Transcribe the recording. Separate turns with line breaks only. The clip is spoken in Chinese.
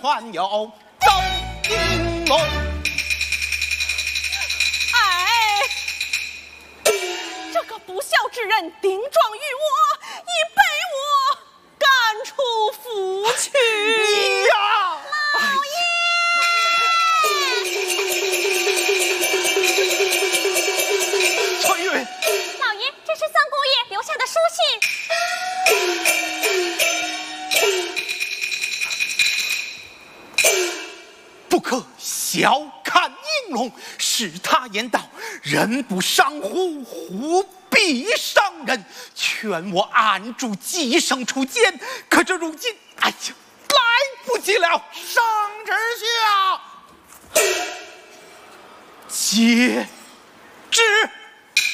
还有周应龙。
哎，这个不孝之人顶撞于我，已被我赶出府去。
你呀，
老爷。
翠云，
老爷，这是三姑爷留下的书信。
不可小看应龙，是他言道：“人不伤虎，虎必伤人。”劝我按住计生出监，可这如今，哎呀，来不及了！
圣旨下，
接旨。